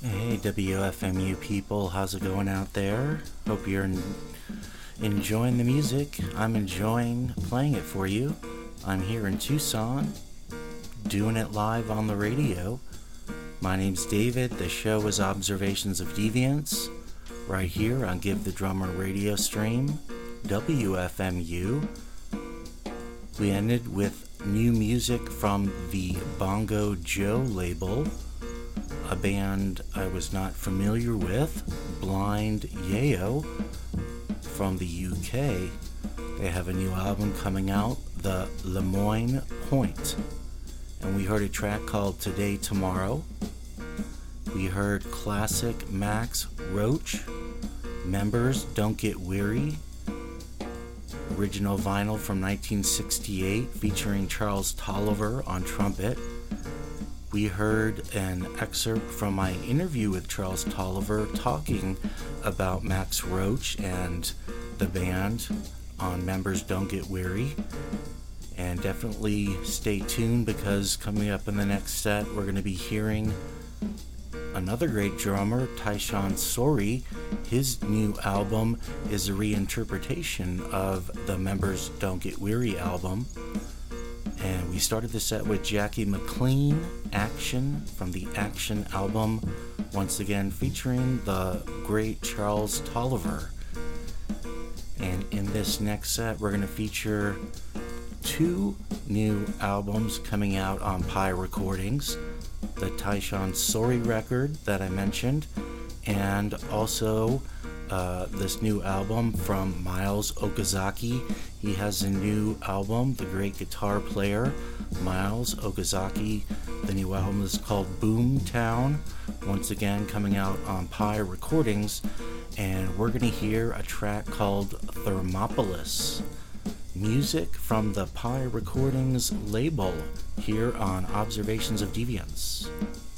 Hey, WFMU people, how's it going out there? Hope you're enjoying the music. I'm enjoying playing it for you. I'm here in Tucson, doing it live on the radio. My name's David. The show is Observations of Deviance, right here on Give the Drummer radio stream, WFMU. We ended with new music from the Bongo Joe label, a band I was not familiar with, Blind Yayo, from the UK. They have a new album coming out, The Lemoyne Point. And we heard a track called Today Tomorrow. We heard classic Max Roach, Members Don't Get Weary, original vinyl from 1968 featuring Charles Tolliver on trumpet. We heard an excerpt from my interview with Charles Tolliver talking about Max Roach and the band on Members Don't Get Weary. And definitely stay tuned, because coming up in the next set we're going to be hearing another great drummer, Tyshawn Sorey. His new album is a reinterpretation of the Members Don't Get Weary album. And we started the set with Jackie McLean, Action, from the Action album, once again featuring the great Charles Tolliver. And in this next set, we're going to feature two new albums coming out on Pi Recordings. The Tyshawn Sorey record that I mentioned, and also this new album from Miles Okazaki. He has a new album, the great guitar player Miles Okazaki. The new album is called Boomtown, once again coming out on Pi Recordings, and we're going to hear a track called Thermopolis. Music from the Pi Recordings label here on Observations of Deviance.